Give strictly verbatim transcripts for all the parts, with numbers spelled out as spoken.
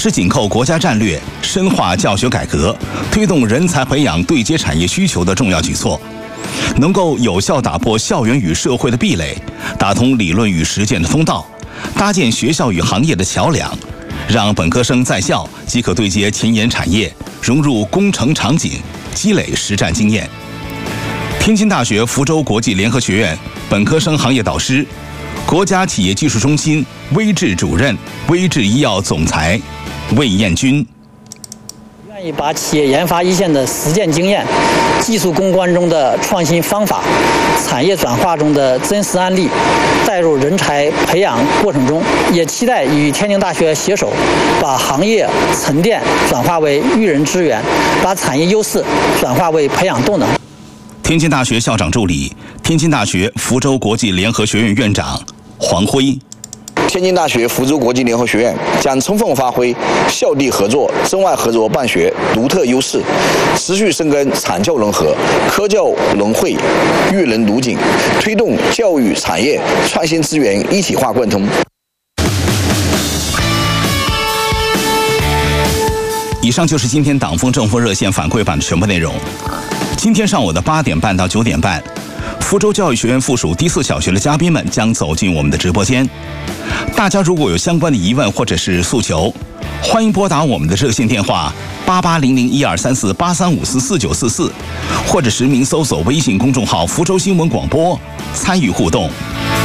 是紧扣国家战略，深化教学改革，推动人才培养对接产业需求的重要举措，能够有效打破校园与社会的壁垒，打通理论与实践的通道，搭建学校与行业的桥梁，让本科生在校即可对接前沿产业，融入工程场景，积累实战经验。天津大学福州国际联合学院本科生行业导师、国家企业技术中心微智主任、微智医药总裁魏彦军。 愿意把企业研发一线的实践经验、技术攻关中的创新方法、产业转化中的真实案例带入人才培养过程中，也期待与天津大学携手，把行业沉淀转化为育人资源，把产业优势转化为培养动能。 天津大学校长助理、天津大学福州国际联合学院院长黄辉。 天津大学福州国际联合学院将充分发挥校地合作、中外合作办学独特优势，持续深耕产教融合、科教融汇、育人如锦，推动教育产业创新资源一体化贯通。 以上就是今天党风政风热线反馈版的全部内容。今天上午的八点半到九点半，福州教育学院附属第四小学的嘉宾们将走进我们的直播间。大家如果有相关的疑问或者是诉求，欢迎拨打我们的热线电话八八零零一二三四八三五四四九四四，或者实名搜索微信公众号福州新闻广播参与互动。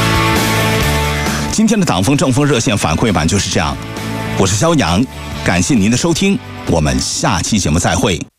今天的党风政风热线反馈版就是这样，我是肖阳，感谢您的收听，我们下期节目再会。